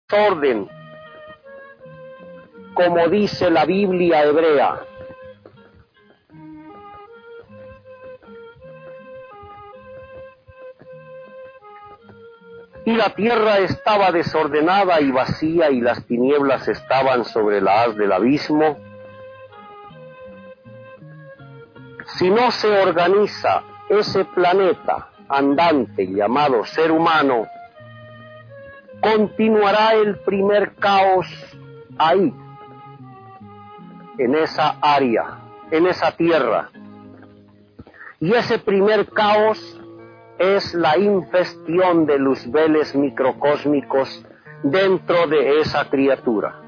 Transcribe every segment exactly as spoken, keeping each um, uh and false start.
orden, como dice la Biblia hebrea. Y la tierra estaba desordenada y vacía, y las tinieblas estaban sobre la haz del abismo. Si no se organiza ese planeta andante llamado ser humano, continuará el primer caos ahí, en esa área, en esa tierra. Y ese primer caos es la infestión de luzbeles microcósmicos dentro de esa criatura.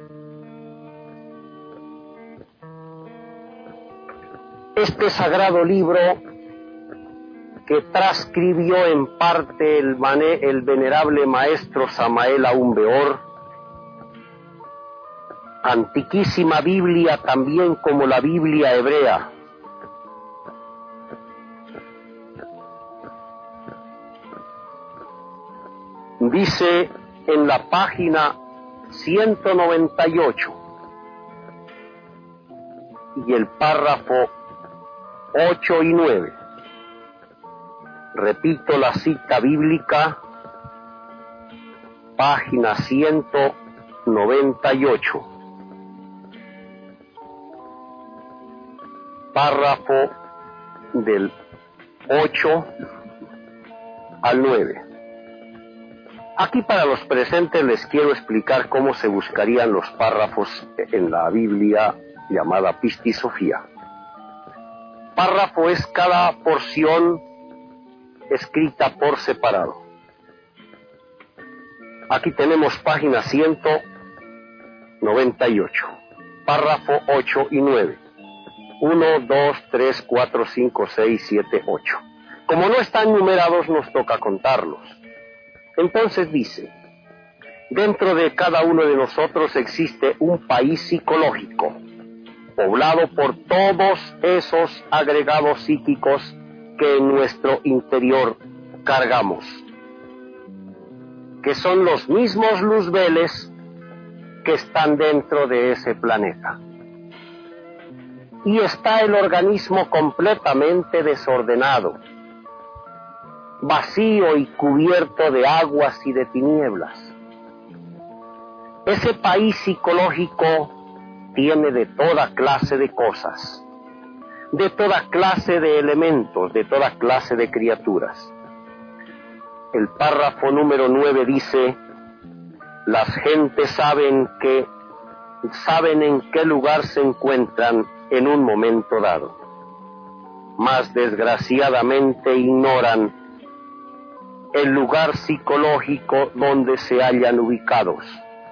Este sagrado libro, que transcribió en parte el, mané, el venerable maestro Samael Aún Weor, antiquísima Biblia también como la Biblia hebrea, dice en la página ciento noventa y ocho y el párrafo ocho y nueve, repito la cita bíblica, página ciento noventa y ocho, párrafo del ocho al nueve. Aquí para los presentes les quiero explicar cómo se buscarían los párrafos en la Biblia llamada Pistisofía. Párrafo es cada porción escrita por separado. Aquí tenemos página ciento noventa y ocho, párrafo ocho y nueve. uno, dos, tres, cuatro, cinco, seis, siete, ocho. Como no están numerados, nos toca contarlos. Entonces dice, dentro de cada uno de nosotros existe un país psicológico, poblado por todos esos agregados psíquicos que en nuestro interior cargamos, que son los mismos luzbeles que están dentro de ese planeta. Y está el organismo completamente desordenado, vacío y cubierto de aguas y de tinieblas. Ese país psicológico tiene de toda clase de cosas, de toda clase de elementos, de toda clase de criaturas. El párrafo número nueve dice, las gentes saben que, saben en qué lugar se encuentran en un momento dado, mas desgraciadamente ignoran el lugar psicológico donde se hallan ubicados.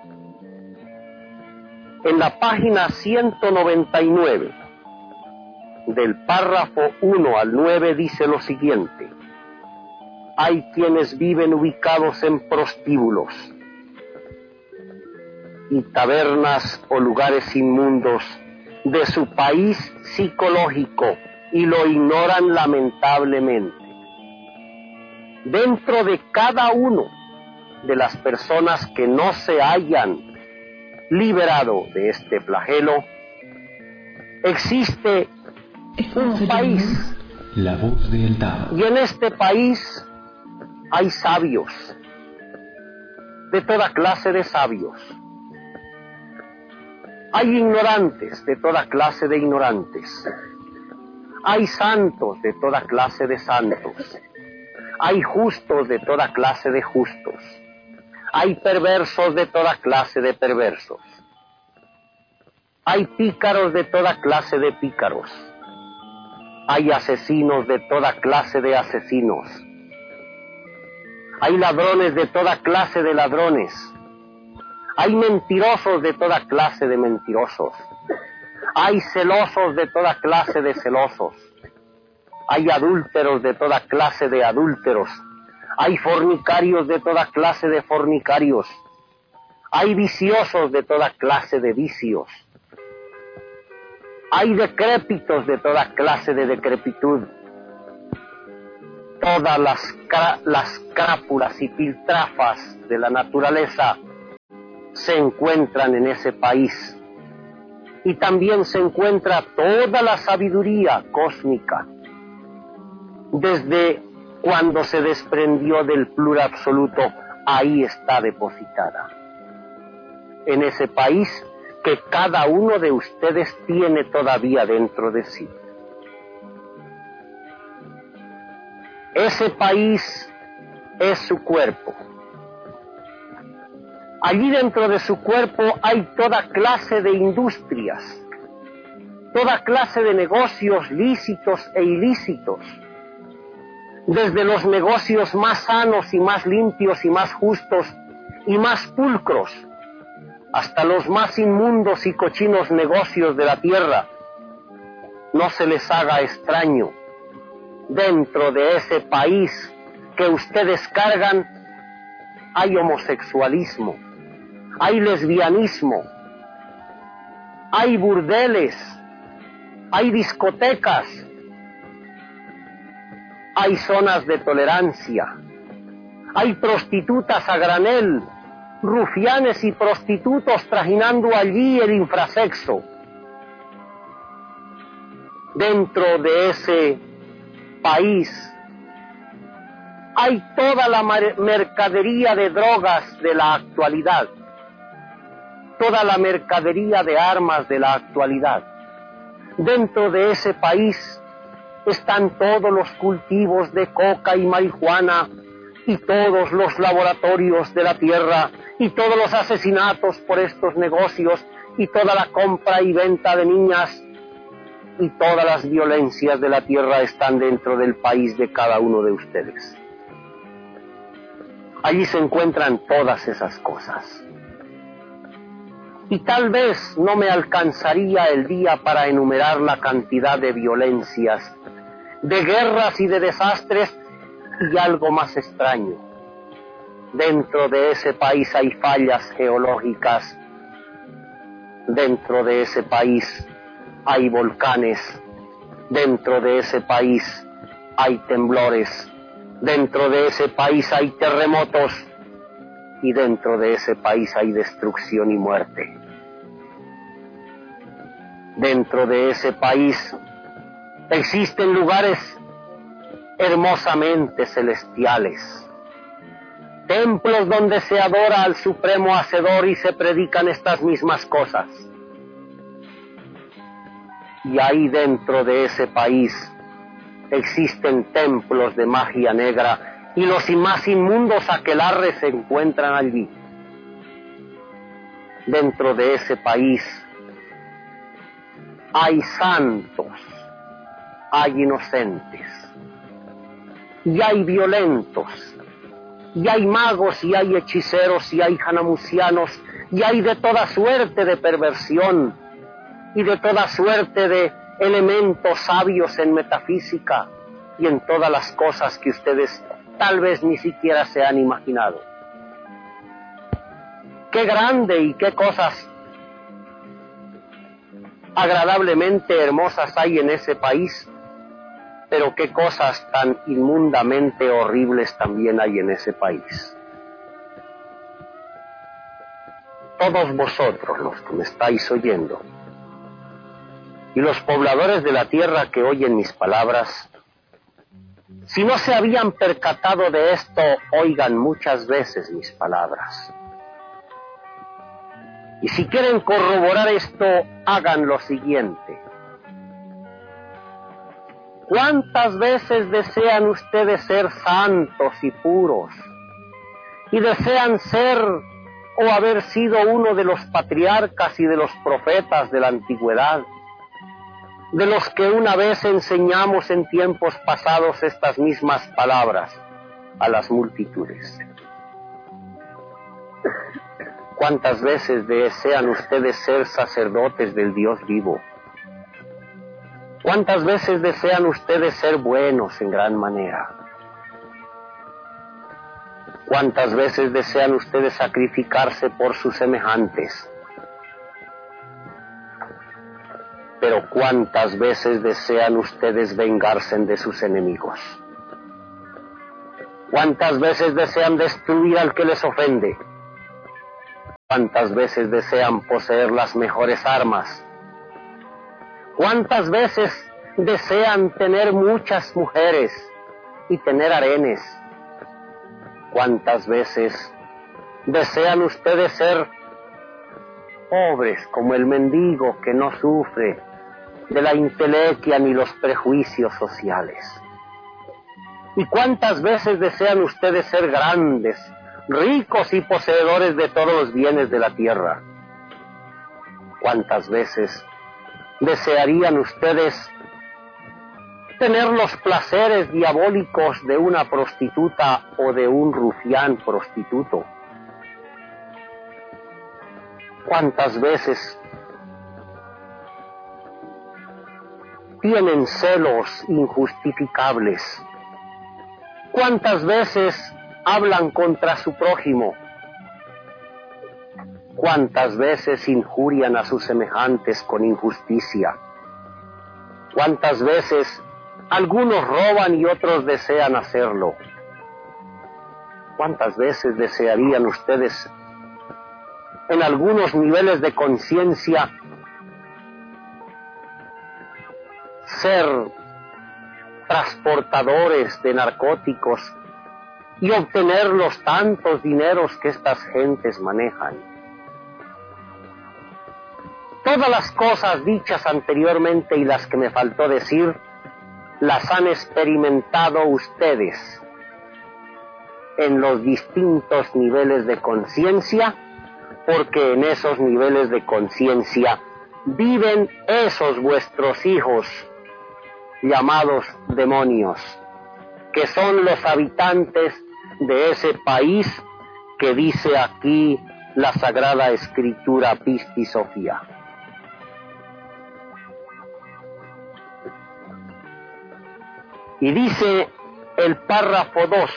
En la página ciento noventa y nueve, del párrafo uno al nueve, dice lo siguiente: hay quienes viven ubicados en prostíbulos y tabernas o lugares inmundos de su país psicológico y lo ignoran lamentablemente. Dentro de cada uno de las personas que no se hayan liberado de este flagelo, existe un país. La voz del Tao. Y en este país hay sabios, de toda clase de sabios. Hay ignorantes, de toda clase de ignorantes. Hay santos, de toda clase de santos. Hay justos, de toda clase de justos. Hay perversos, de toda clase de perversos. Hay pícaros, de toda clase de pícaros. Hay asesinos, de toda clase de asesinos. Hay ladrones, de toda clase de ladrones. Hay mentirosos, de toda clase de mentirosos. Hay celosos, de toda clase de celosos. Hay adúlteros, de toda clase de adúlteros. Hay fornicarios, de toda clase de fornicarios. Hay viciosos, de toda clase de vicios. Hay decrépitos, de toda clase de decrepitud. Todas las, las crápulas y piltrafas de la naturaleza se encuentran en ese país. Y también se encuentra toda la sabiduría cósmica, desde cuando se desprendió del plur absoluto, ahí está depositada. En ese país que cada uno de ustedes tiene todavía dentro de sí. Ese país es su cuerpo. Allí dentro de su cuerpo hay toda clase de industrias, toda clase de negocios lícitos e ilícitos, desde los negocios más sanos y más limpios y más justos y más pulcros, hasta los más inmundos y cochinos negocios de la tierra. No se les haga extraño, dentro de ese país que ustedes cargan hay homosexualismo, hay lesbianismo, hay burdeles, hay discotecas, hay zonas de tolerancia, hay prostitutas a granel, rufianes y prostitutos trajinando allí el infrasexo. Dentro de ese país hay toda la mercadería de drogas de la actualidad, toda la mercadería de armas de la actualidad. Dentro de ese país están todos los cultivos de coca y marihuana y todos los laboratorios de la tierra y todos los asesinatos por estos negocios y toda la compra y venta de niñas y todas las violencias de la tierra están dentro del país de cada uno de ustedes. Allí se encuentran todas esas cosas. Y tal vez no me alcanzaría el día para enumerar la cantidad de violencias, de guerras y de desastres y algo más extraño. Dentro de ese país hay fallas geológicas, dentro de ese país hay volcanes, dentro de ese país hay temblores, dentro de ese país hay terremotos y dentro de ese país hay destrucción y muerte. Dentro de ese país existen lugares hermosamente celestiales, templos donde se adora al Supremo Hacedor y se predican estas mismas cosas. Y ahí dentro de ese país existen templos de magia negra y los más inmundos aquelarres se encuentran allí. Dentro de ese país hay santos, hay inocentes, y hay violentos, y hay magos, y hay hechiceros, y hay janamucianos, y hay de toda suerte de perversión, y de toda suerte de elementos sabios en metafísica, y en todas las cosas que ustedes tal vez ni siquiera se han imaginado. Qué grande y qué cosas agradablemente hermosas hay en ese país, pero qué cosas tan inmundamente horribles también hay en ese país. Todos vosotros los que me estáis oyendo y los pobladores de la tierra que oyen mis palabras, si no se habían percatado de esto, oigan muchas veces mis palabras. Y si quieren corroborar esto, hagan lo siguiente. ¿Cuántas veces desean ustedes ser santos y puros? Y desean ser o haber sido uno de los patriarcas y de los profetas de la antigüedad, de los que una vez enseñamos en tiempos pasados estas mismas palabras a las multitudes. ¿Cuántas veces desean ustedes ser sacerdotes del Dios vivo? ¿Cuántas veces desean ustedes ser buenos en gran manera? ¿Cuántas veces desean ustedes sacrificarse por sus semejantes? Pero ¿cuántas veces desean ustedes vengarse de sus enemigos? ¿Cuántas veces desean destruir al que les ofende? ¿Cuántas veces desean poseer las mejores armas? ¿Cuántas veces desean tener muchas mujeres y tener harenes? ¿Cuántas veces desean ustedes ser pobres como el mendigo que no sufre de la intelequia ni los prejuicios sociales? ¿Y cuántas veces desean ustedes ser grandes, ricos y poseedores de todos los bienes de la tierra? ¿Cuántas veces desearían ustedes tener los placeres diabólicos de una prostituta o de un rufián prostituto? ¿Cuántas veces tienen celos injustificables? ¿Cuántas veces hablan contra su prójimo? ¿Cuántas veces injurian a sus semejantes con injusticia? ¿Cuántas veces algunos roban y otros desean hacerlo? ¿Cuántas veces desearían ustedes en algunos niveles de conciencia ser transportadores de narcóticos y obtener los tantos dineros que estas gentes manejan? Todas las cosas dichas anteriormente y las que me faltó decir, las han experimentado ustedes en los distintos niveles de conciencia, porque en esos niveles de conciencia viven esos vuestros hijos llamados demonios, que son los habitantes de ese país que dice aquí la Sagrada Escritura Pistis Sophia. Y dice el párrafo dos,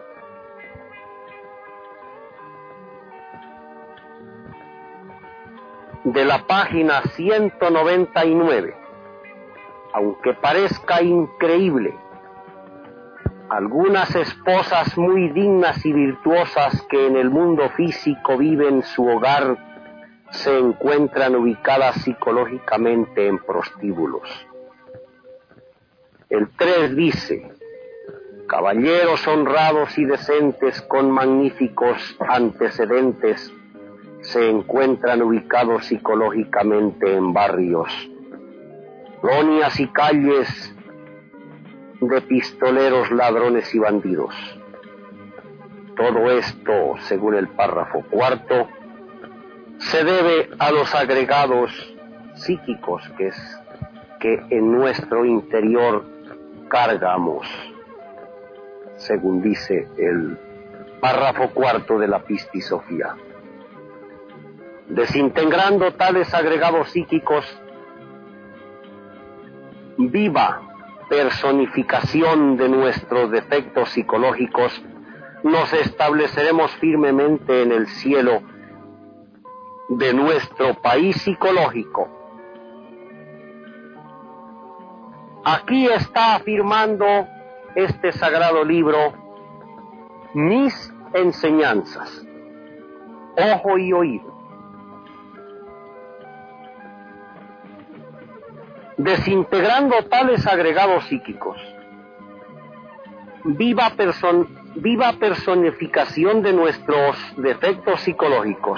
de la página ciento noventa y nueve, aunque parezca increíble, algunas esposas muy dignas y virtuosas que en el mundo físico viven su hogar se encuentran ubicadas psicológicamente en prostíbulos. El tres dice: caballeros honrados y decentes con magníficos antecedentes se encuentran ubicados psicológicamente en barrios, colonias y calles de pistoleros, ladrones y bandidos. Todo esto, según el párrafo cuarto, se debe a los agregados psíquicos que es que en nuestro interior cargamos, según dice el párrafo cuarto de la Pistis Sophia. Desintegrando tales agregados psíquicos, viva personificación de nuestros defectos psicológicos, nos estableceremos firmemente en el cielo de nuestro país psicológico. Aquí está afirmando este sagrado libro mis enseñanzas, ojo y oído. Desintegrando tales agregados psíquicos, viva, person, viva personificación de nuestros defectos psicológicos,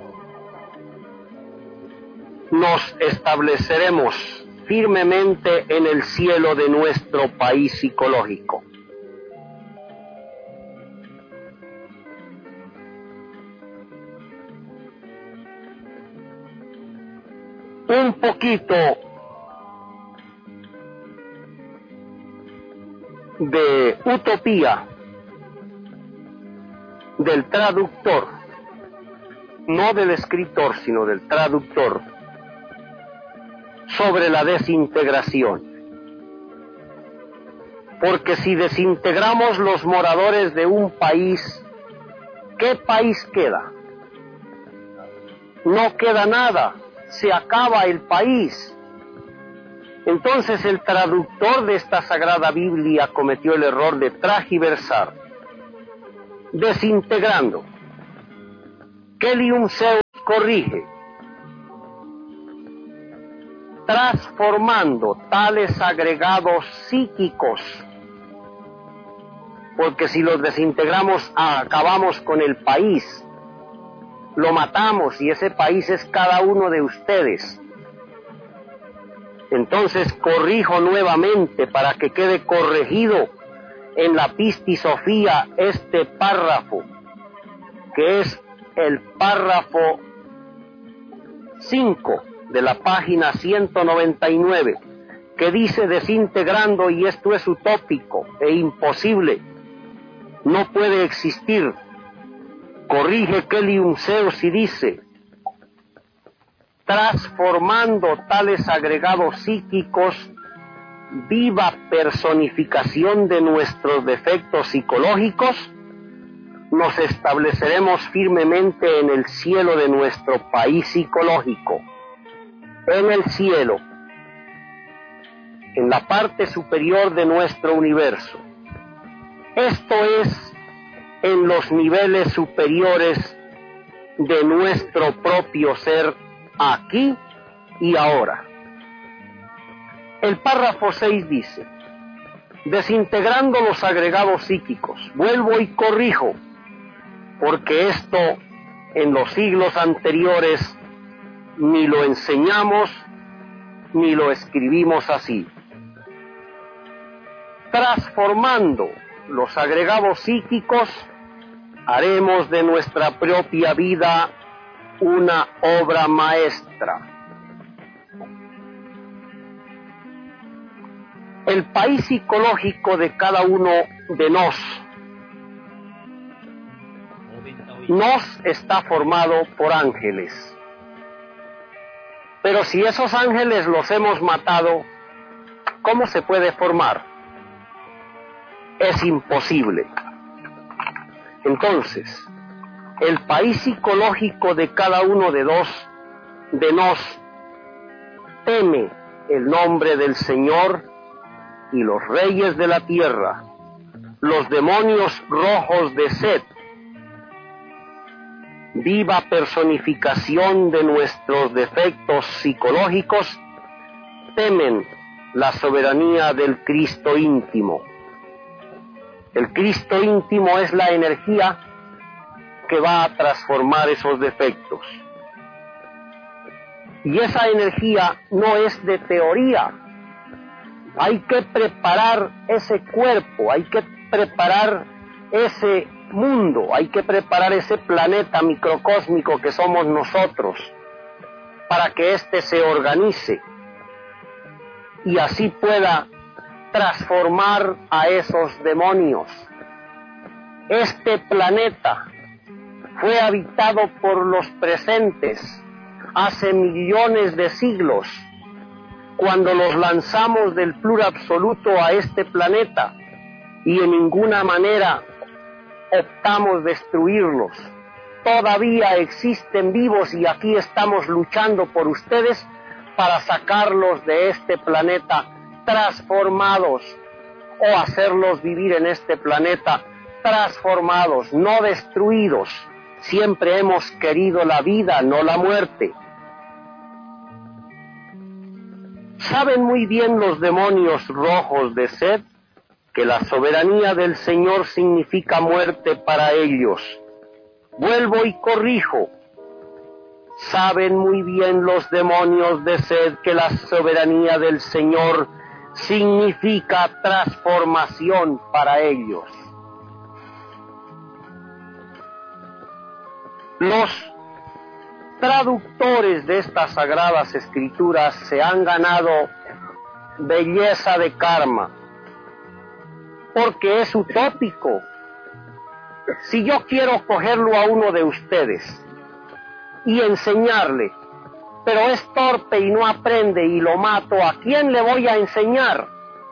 nos estableceremos firmemente en el cielo de nuestro país psicológico. Un poquito de utopía del traductor, no del escritor, sino del traductor, sobre la desintegración. Porque si desintegramos los moradores de un país, ¿qué país queda? No queda nada, se acaba el país. Entonces el traductor de esta Sagrada Biblia cometió el error de tragiversar, desintegrando. Kelium Zeus corrige, transformando tales agregados psíquicos, porque si los desintegramos acabamos con el país, lo matamos y ese país es cada uno de ustedes. Entonces corrijo nuevamente para que quede corregido en la Pistisofía este párrafo, que es el párrafo cinco de la página ciento noventa y nueve, que dice desintegrando, y esto es utópico e imposible, no puede existir. Corrige Kelly Zeus y dice, transformando tales agregados psíquicos, viva personificación de nuestros defectos psicológicos, nos estableceremos firmemente en el cielo de nuestro país psicológico, en el cielo, en la parte superior de nuestro universo. Esto es en los niveles superiores de nuestro propio ser, aquí y ahora. El párrafo seis dice, desintegrando los agregados psíquicos, vuelvo y corrijo, porque esto en los siglos anteriores ni lo enseñamos ni lo escribimos así. Transformando los agregados psíquicos, haremos de nuestra propia vida una obra maestra. El país psicológico de cada uno de nos, nos está formado por ángeles. Pero si esos ángeles los hemos matado, ¿cómo se puede formar? Es imposible. Entonces, el país psicológico de cada uno de dos de nos teme el nombre del Señor y los reyes de la tierra, los demonios rojos de Set, viva personificación de nuestros defectos psicológicos, temen la soberanía del Cristo íntimo. El Cristo íntimo es la energía que va a transformar esos defectos. Y esa energía no es de teoría. Hay que preparar ese cuerpo, hay que preparar ese mundo, hay que preparar ese planeta microcósmico que somos nosotros, para que éste se organice y así pueda transformar a esos demonios. Este planeta fue habitado por los presentes hace millones de siglos, cuando los lanzamos del plur absoluto a este planeta, y en ninguna manera optamos destruirlos. Todavía existen vivos y aquí estamos luchando por ustedes para sacarlos de este planeta transformados, o hacerlos vivir en este planeta transformados, no destruidos. Siempre hemos querido la vida, no la muerte. Saben muy bien los demonios rojos de Set que la soberanía del Señor significa muerte para ellos. Vuelvo y corrijo. Saben muy bien los demonios de Set que la soberanía del Señor significa transformación para ellos. Los traductores de estas sagradas escrituras se han ganado belleza de karma, porque es utópico. Si yo quiero cogerlo a uno de ustedes y enseñarle, pero es torpe y no aprende y lo mato, ¿a quién le voy a enseñar?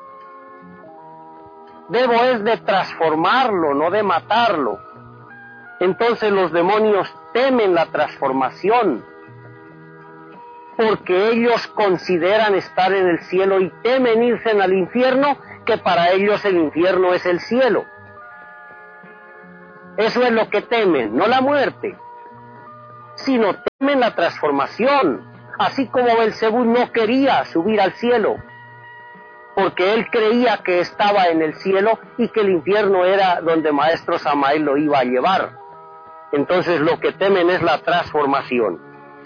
Debo es de transformarlo, no de matarlo. Entonces los demonios temen la transformación, porque ellos consideran estar en el cielo y temen irse al infierno, que para ellos el infierno es el cielo. Eso es lo que temen, no la muerte. sino temen la transformación, así como Belcebú no quería subir al cielo, porque él creía que estaba en el cielo y que el infierno era donde Maestro Samael lo iba a llevar. Entonces lo que temen es la transformación.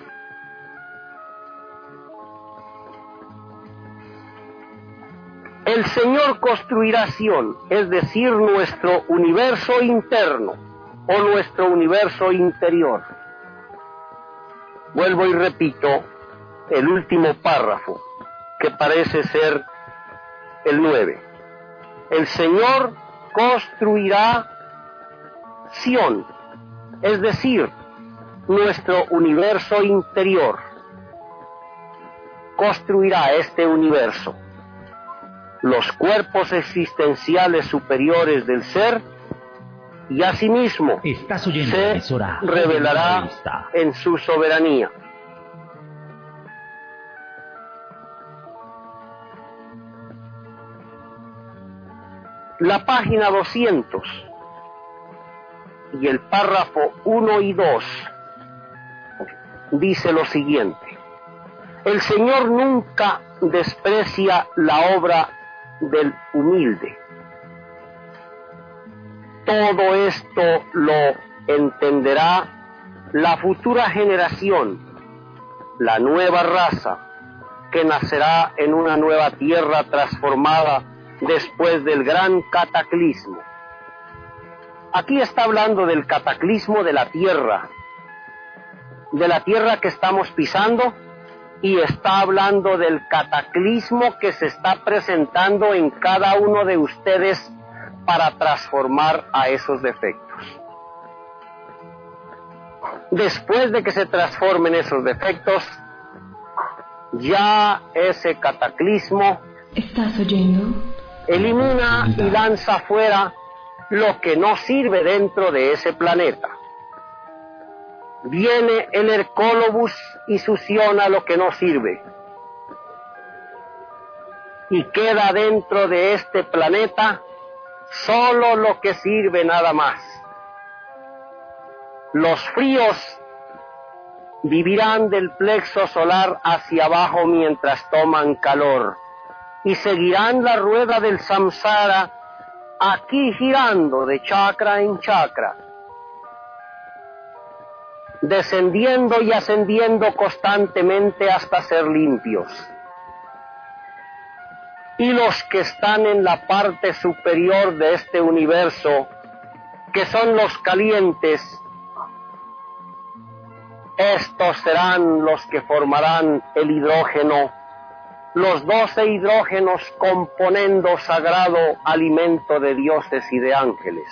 El Señor construirá Sión, es decir, nuestro universo interno o nuestro universo interior. Vuelvo y repito el último párrafo, que parece ser el nueve. El Señor construirá Sión, es decir, nuestro universo interior. Construirá este universo. Los cuerpos existenciales superiores del ser, y asimismo se revelará en su soberanía. La página doscientos y el párrafo uno y dos dice lo siguiente: el Señor nunca desprecia la obra del humilde. Todo esto lo entenderá la futura generación, la nueva raza que nacerá en una nueva tierra transformada después del gran cataclismo. Aquí está hablando del cataclismo de la tierra, de la tierra que estamos pisando, y está hablando del cataclismo que se está presentando en cada uno de ustedes para transformar a esos defectos. Después de que se transformen esos defectos, ya ese cataclismo ¿estás oyendo? Elimina y lanza fuera lo que no sirve dentro de ese planeta. Viene el Hercólobus y suciona lo que no sirve. Y queda dentro de este planeta solo lo que sirve nada más. Los fríos vivirán del plexo solar hacia abajo mientras toman calor, y seguirán la rueda del samsara aquí girando de chakra en chakra, descendiendo y ascendiendo constantemente hasta ser limpios. Y los que están en la parte superior de este universo, que son los calientes, estos serán los que formarán el hidrógeno, los doce hidrógenos componendo sagrado alimento de dioses y de ángeles.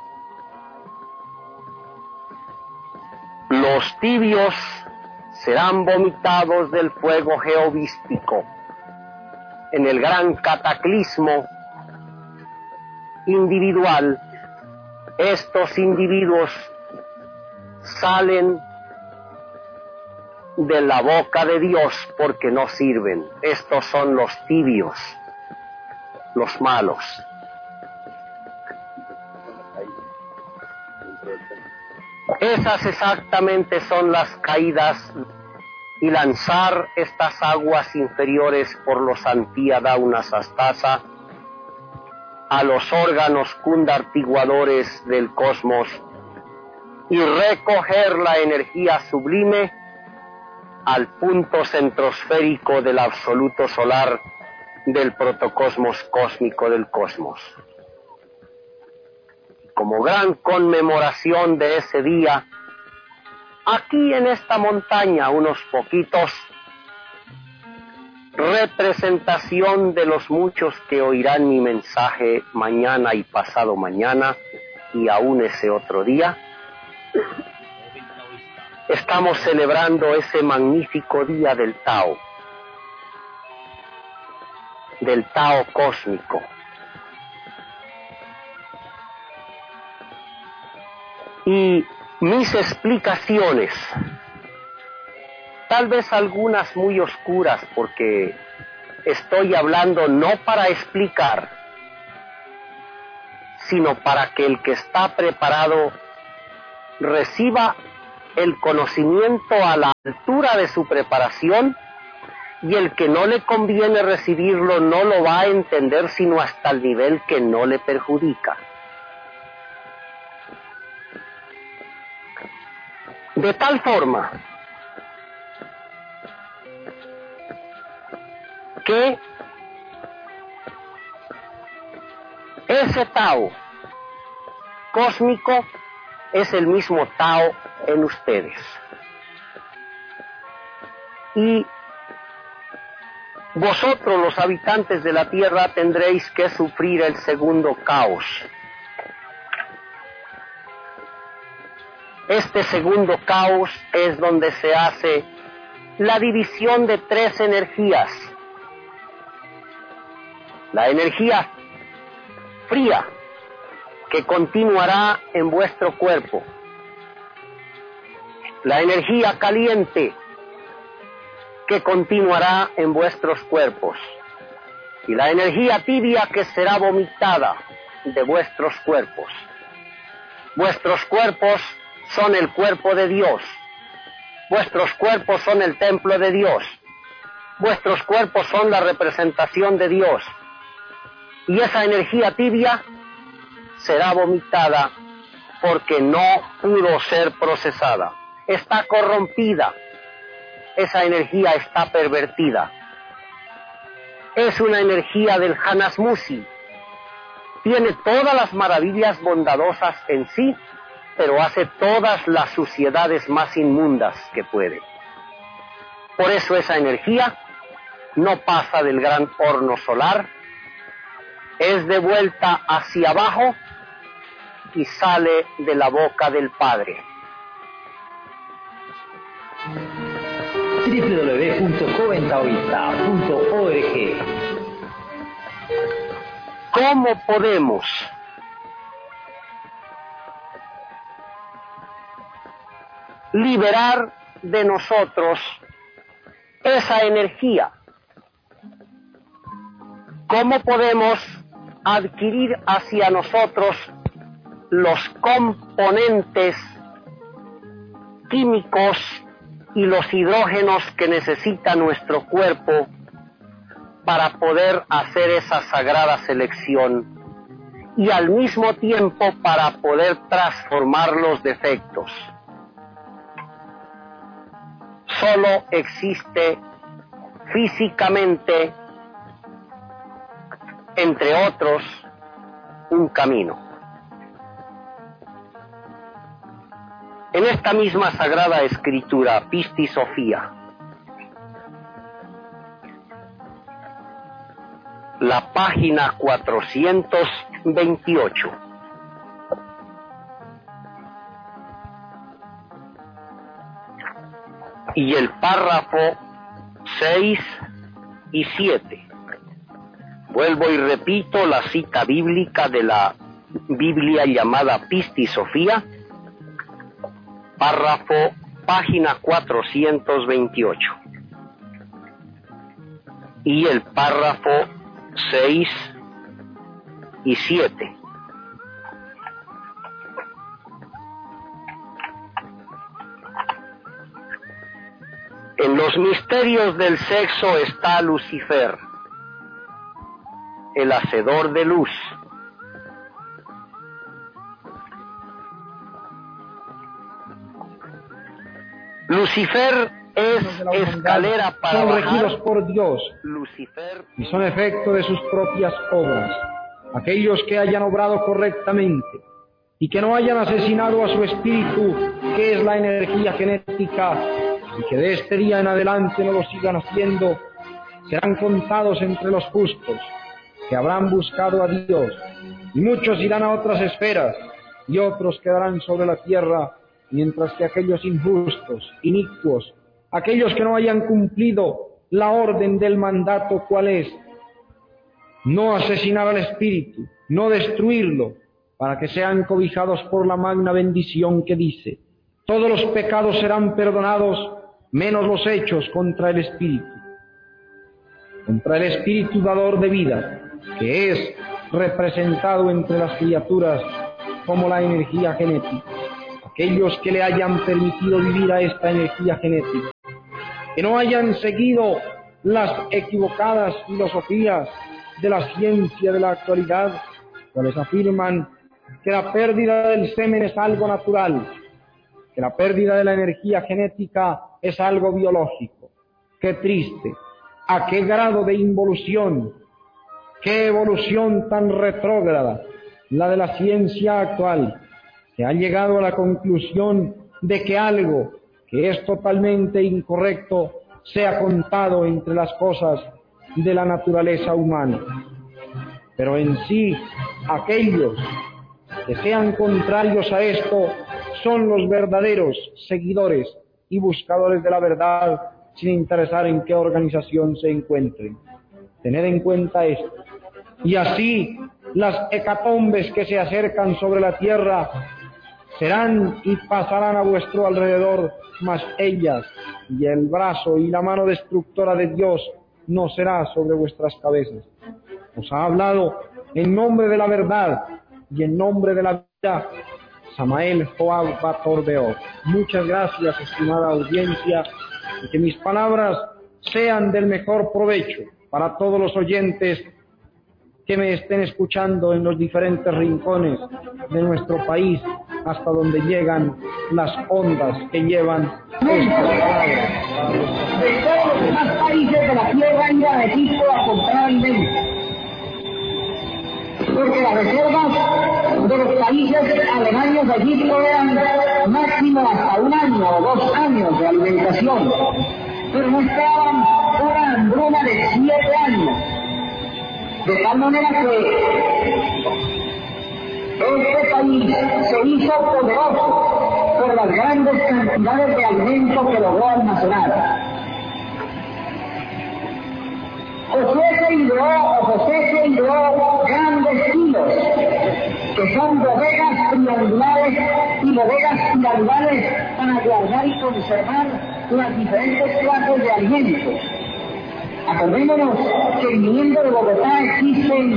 Los tibios serán vomitados del fuego geovístico. En el gran cataclismo individual, estos individuos salen de la boca de Dios porque no sirven. Estos son los tibios, los malos. Esas exactamente son las caídas y lanzar estas aguas inferiores por los Antíadauna Sastasa a los órganos kundartiguadores del cosmos y recoger la energía sublime al punto centrosférico del absoluto solar del protocosmos cósmico del cosmos. Como gran conmemoración de ese día, aquí en esta montaña, unos poquitos, representación de los muchos que oirán mi mensaje mañana y pasado mañana y aún ese otro día, estamos celebrando ese magnífico día del Tao, del Tao cósmico. Y mis explicaciones, tal vez algunas muy oscuras, porque estoy hablando no para explicar, sino para que el que está preparado reciba el conocimiento a la altura de su preparación, y el que no le conviene recibirlo no lo va a entender sino hasta el nivel que no le perjudica. De tal forma que ese Tao cósmico es el mismo Tao en ustedes. Y vosotros, los habitantes de la tierra, tendréis que sufrir el segundo caos. Este segundo caos es donde se hace la división de tres energías. La energía fría, que continuará en vuestro cuerpo. La energía caliente, que continuará en vuestros cuerpos. Y la energía tibia, que será vomitada de vuestros cuerpos. Vuestros cuerpos son el cuerpo de Dios. Vuestros cuerpos son el templo de Dios. Vuestros cuerpos son la representación de Dios. Y esa energía tibia será vomitada porque no pudo ser procesada. Está corrompida. Esa energía está pervertida. Es una energía del Hanasmusi. Tiene todas las maravillas bondadosas en sí, pero hace todas las suciedades más inmundas que puede. Por eso esa energía no pasa del gran horno solar, es de vuelta hacia abajo y sale de la boca del Padre. doble u doble u doble u punto joven taoísta punto org. ¿Cómo podemos liberar de nosotros esa energía? ¿Cómo podemos adquirir hacia nosotros los componentes químicos y los hidrógenos que necesita nuestro cuerpo para poder hacer esa sagrada selección y al mismo tiempo para poder transformar los defectos? Solo existe físicamente, entre otros, un camino. En esta misma sagrada escritura, Pistis Sophia, la página cuatrocientos veintiocho, y el párrafo seis y siete. Vuelvo y repito la cita bíblica de la Biblia llamada Pistis Sophia, párrafo, página cuatrocientos veintiocho. Y el párrafo seis y siete. En los misterios del sexo está Lucifer, el hacedor de luz. Lucifer es escalera para son bajar. regidos por Dios Lucifer y son efecto de sus propias obras. Aquellos que hayan obrado correctamente y que no hayan asesinado a su espíritu, que es la energía genética, y que de este día en adelante no lo sigan haciendo, serán contados entre los justos, que habrán buscado a Dios, y muchos irán a otras esferas, y otros quedarán sobre la tierra, mientras que aquellos injustos, inicuos, aquellos que no hayan cumplido la orden del mandato, ¿cuál es? No asesinar al espíritu, no destruirlo, para que sean cobijados por la magna bendición que dice: todos los pecados serán perdonados, menos los hechos contra el espíritu, contra el espíritu dador de vida, que es representado entre las criaturas como la energía genética. aquellos que le hayan permitido vivir a esta energía genética, que no hayan seguido las equivocadas filosofías de la ciencia de la actualidad, cuales afirman que la pérdida del semen es algo natural, que la pérdida de la energía genética es algo biológico. Qué triste, a qué grado de involución, qué evolución tan retrógrada la de la ciencia actual, que ha llegado a la conclusión de que algo que es totalmente incorrecto sea contado entre las cosas de la naturaleza humana. Pero en sí, aquellos que sean contrarios a esto son los verdaderos seguidores y buscadores de la verdad, sin interesar en qué organización se encuentren. Tened en cuenta esto. Y así, las hecatombes que se acercan sobre la tierra serán y pasarán a vuestro alrededor, mas ellas y el brazo y la mano destructora de Dios no será sobre vuestras cabezas. Os ha hablado en nombre de la verdad y en nombre de la vida, Samael Joab Batordeo. Muchas gracias, estimada audiencia, y que mis palabras sean del mejor provecho para todos los oyentes que me estén escuchando en los diferentes rincones de nuestro país, hasta donde llegan las ondas que llevan estas palabras. De todos los demás países de la tierra iba a Egipto a comprar alimentos, porque las reservas de los países aledaños a Egipto eran máximo hasta un año o dos años de alimentación, pero no esperaban una hambruna de siete años. De tal manera que este país se hizo poderoso por las grandes cantidades de alimento que logró almacenar. Josué se ideó, o José se ideó grandes silos, que son bodegas triangulares y bodegas piramidales para guardar y conservar las diferentes clases de alimentos. Acordémonos que viniendo de Bogotá existen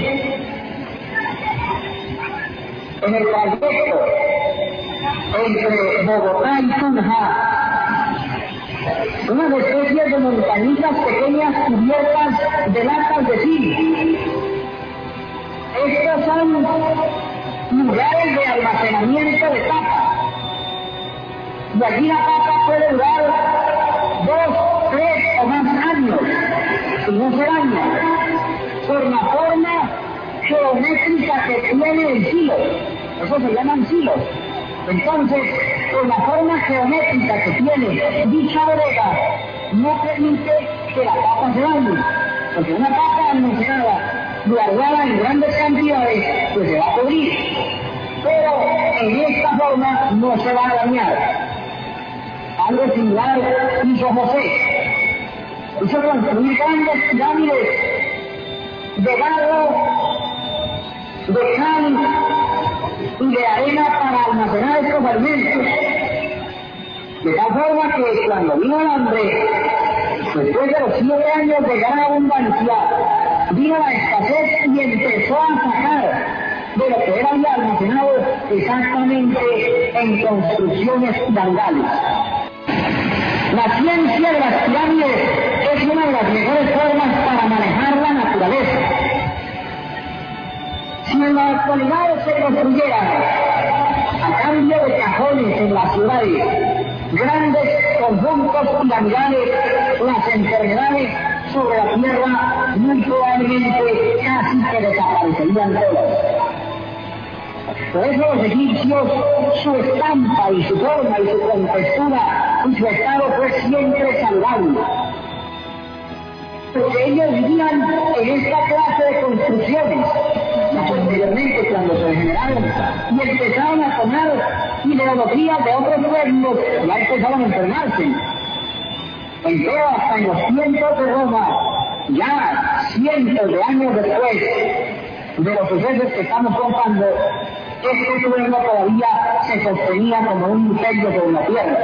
en el trayecto entre Bogotá y Tunja unas especies de montañitas pequeñas cubiertas de latas de zinc. Estos son lugares de almacenamiento de papa. Y aquí la papa puede durar dos, tres o más años, y no se daña, por la forma geométrica que tiene el silo. Eso se llaman silos. Entonces, por la forma geométrica que tiene dicha bodega, no permite que la papa se dañe, porque una papa almacenada, guardada en grandes cantidades, pues se va a pudrir. Pero en esta forma no se va a dañar. Algo similar hizo José. Hizo construir grandes pirámides de barro, de cal y de arena para almacenar estos alimentos. De tal forma que cuando vino el hambre, después de los siete años de gran abundancia, vino la escasez y empezó a sacar de lo que él había almacenado exactamente en construcciones piramidales. La ciencia de las pirámides es una de las mejores formas para manejar la naturaleza. Si en la actualidad se construyeran, a cambio de cajones en las ciudades, grandes conjuntos piramidales, las enfermedades sobre la tierra muy probablemente casi que desaparecerían todas. Por eso los egipcios, su estampa y su forma y su contextura y su estado fue siempre saludable. Porque ellos vivían en esta clase de construcciones. Posteriormente, cuando se generaron y empezaron a tomar ideologías de otros pueblos, ya empezaron a enfermarse. Entonces, hasta en los tiempos de Roma, ya cientos de años después de los sucesos que estamos contando, este pueblo todavía se sostenía como un imperio sobre la tierra.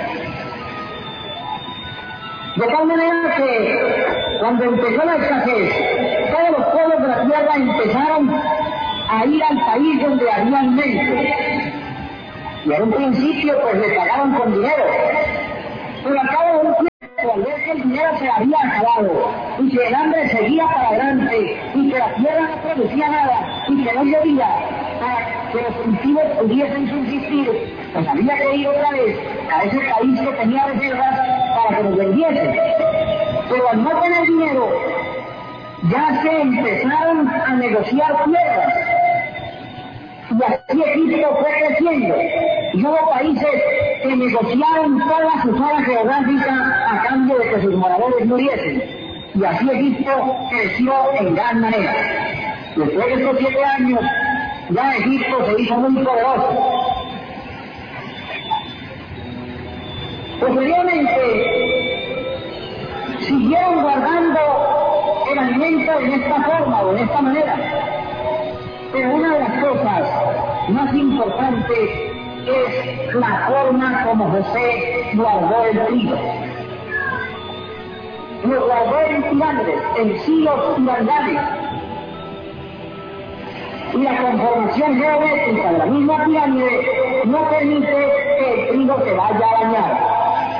De tal manera que cuando empezó la escasez, todos los pueblos de la tierra empezaron a ir al país donde había alimento. Y en un principio pues le pagaban con dinero. Pero al cabo de un tiempo, al ver que el dinero se había acabado, y que el hambre seguía para adelante, y que la tierra no producía nada, y que no llovía, para que los cultivos pudiesen subsistir, pues había que ir otra vez a ese país que tenía reservas para que los vendiesen. Pero al no tener dinero, ya se empezaron a negociar tierras. Y así Egipto fue creciendo. Y hubo países que negociaron toda su zona geográfica a cambio de que sus moradores muriesen. Y así Egipto creció en gran manera. Después de estos siete años, ya Egipto se hizo muy poderoso. Posteriormente, siguieron guardando el alimento en esta forma o de esta manera. Pero una de las cosas más importantes es la forma como José guardó el trigo. Lo guardó en pirámides, en silos piramidales. Y la conformación geométrica de la misma pirámide no permite que el trigo se vaya a dañar.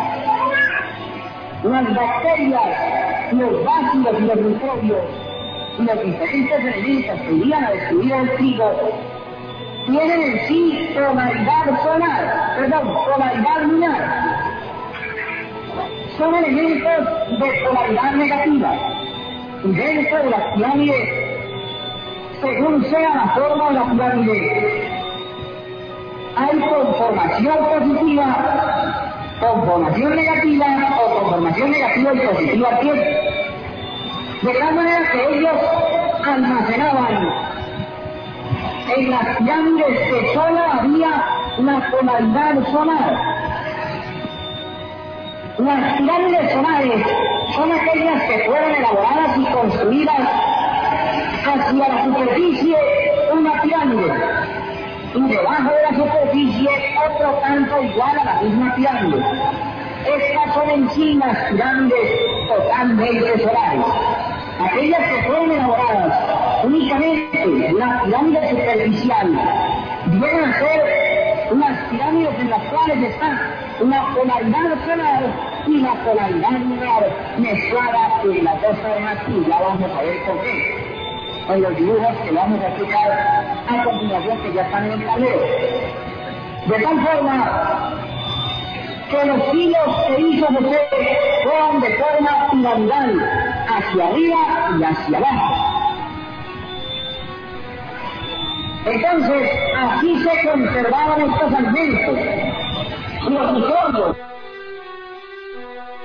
Las bacterias, los bácilos y los microbios y los diferentes elementos que irían a destruir el trigo tienen en sí polaridad solar, perdón, polaridad lunar. Son elementos de polaridad negativa. Y dentro de la pirámide, según sea la forma de la pirámide, hay conformación positiva, conformación negativa o conformación negativa y positiva al tiempo. De tal manera que ellos almacenaban en las pirámides que solo había la polaridad solar. Las pirámides solares son aquellas que fueron elaboradas y construidas hacia la superficie una pirámide y debajo de la superficie otro tanto igual a la misma pirámide. Estas son en sí las pirámides totalmente solares. Aquellas que fueron elaboradas únicamente la pirámide superficial vienen a ser unas pirámides en las cuales está la polaridad solar y la polaridad lunar mezclada en las dos formas, y ya vamos a ver por qué en los dibujos que vamos a explicar a continuación, que ya están en el tablero. De tal forma que los hilos que hizo José fueron de forma piramidal, hacia arriba y hacia abajo. Entonces, así se conservaban estos alimentos. Y los microbios.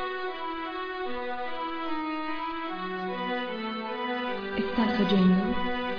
Estás oyendo